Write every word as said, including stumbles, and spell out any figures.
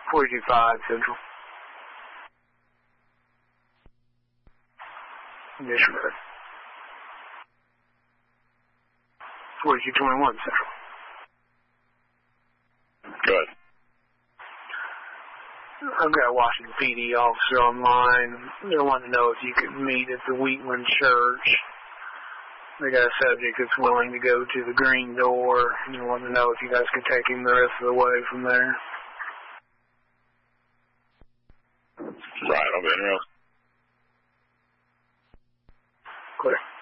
forty-two five Central. Disregard. forty-two twenty-one Central. Go ahead. I've got a Washington P D officer online. They want to know if you could meet at the Wheatland Church. They got a subject that's willing to go to the green door. They want to know if you guys could take him the rest of the way from there. Right, I'll be interested. Clear.